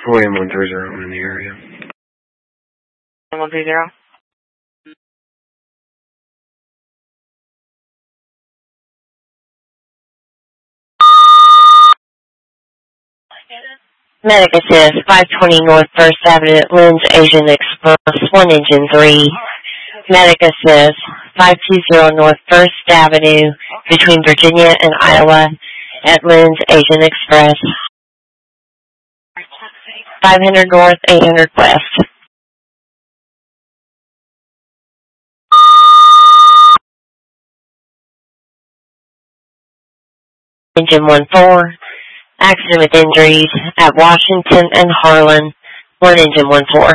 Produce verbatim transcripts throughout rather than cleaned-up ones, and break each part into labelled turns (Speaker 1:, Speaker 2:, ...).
Speaker 1: William one three zero, I'm in the area.
Speaker 2: one three zero.
Speaker 3: Medic Assist, five twenty North First Avenue at Lynn's Asian Express, one engine three. Medic Assist, five two zero North First Avenue between Virginia and Iowa at Lynn's Asian Express. five hundred North, eight hundred West. Engine one four. Accident with injuries at Washington and Harlan, one engine one four.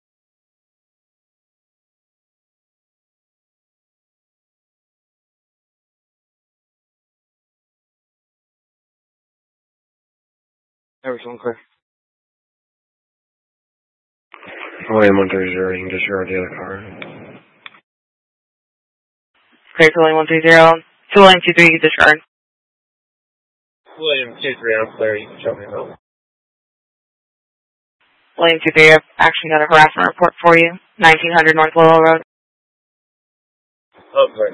Speaker 1: Everything clear. William one three zero, you can disregard the other car.
Speaker 2: Clear for William one three zero. To William two three, you discard.
Speaker 1: William two three, I'm clear, you can show me about.
Speaker 2: William two three, I've actually got a harassment report for you. nineteen hundred North Willow Road.
Speaker 1: Oh, great.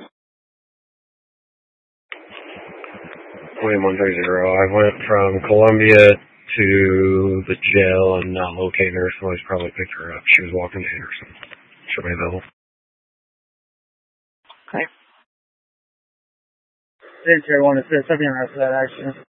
Speaker 1: William one three zero, I went from Columbia to the jail and not locating her. Somebody's probably picked her up. She was walking to Anderson. Show me the bill.
Speaker 2: Okay.
Speaker 4: Didn't care one to fit. I've been arrested for that accident.